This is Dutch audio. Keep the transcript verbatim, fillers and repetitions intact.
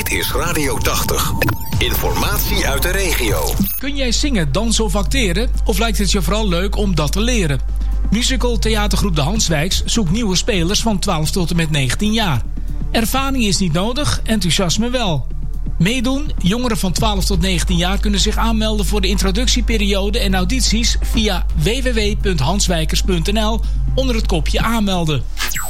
Dit is Radio tachtig. Informatie uit de regio. Kun jij zingen, dansen of acteren? Of lijkt het je vooral leuk om dat te leren? Musical theatergroep De Hanswijks zoekt nieuwe spelers van twaalf tot en met negentien jaar. Ervaring is niet nodig, enthousiasme wel. Meedoen? Jongeren van twaalf tot negentien jaar kunnen zich aanmelden voor de introductieperiode en audities via w w w punt hanswijkers punt n l onder het kopje aanmelden.